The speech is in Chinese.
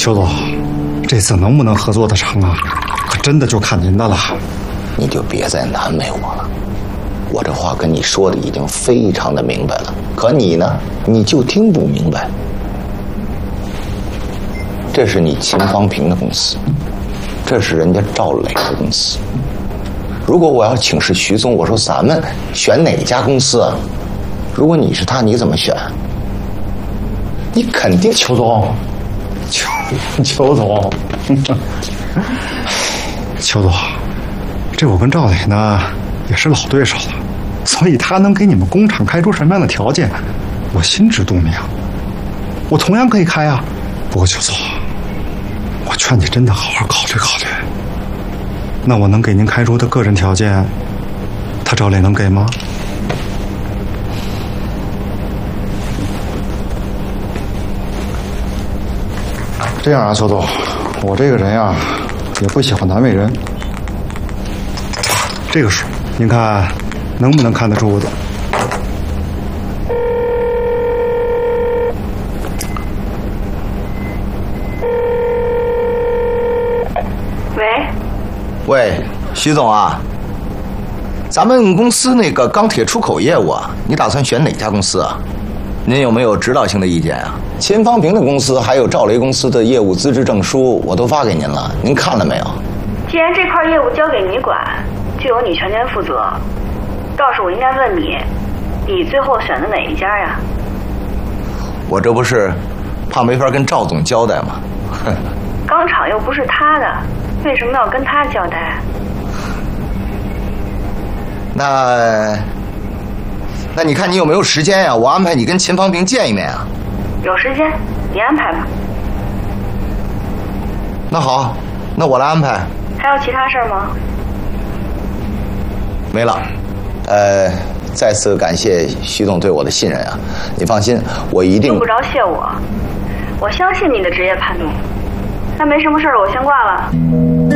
邱总，这次能不能合作得成啊？可真的就看您的了。 你就别再难为我了，我这话跟你说的已经非常的明白了，可你呢，你就听不明白。这是你秦方平的公司，这是人家赵磊的公司。如果我要请示徐总，我说咱们选哪家公司啊？如果你是他，你怎么选？你肯定邱总，邱总，邱总，这我跟赵磊呢也是老对手了，所以他能给你们工厂开出什么样的条件，我心知肚明。我同样可以开啊，不过邱总，我劝你真的好好考虑考虑。那我能给您开出的个人条件，他赵磊能给吗？这样啊，邱总，我这个人呀，也不喜欢难为人。这个数，您看能不能看得出我的？ 喂，徐总啊，咱们公司那个钢铁出口业务啊，你打算选哪家公司啊？您有没有指导性的意见啊？秦方平的公司还有赵雷公司的业务资质证书，我都发给您了，您看了没有？ 既然这块业务交给你管，就由你全权负责。倒是我应该问你，你最后选的哪一家呀？ 我这不是怕没法跟赵总交代吗？ 钢厂又不是他的，为什么要跟他交代？ 那你看你有没有时间呀？我安排你跟秦方平见一面啊。 有时间，你安排吧。 那好，那我来安排。 还有其他事儿吗？ 没了。再次感谢徐总对我的信任啊！你放心，我一定。用不着谢我，我相信你的职业判断。那没什么事儿，我先挂了。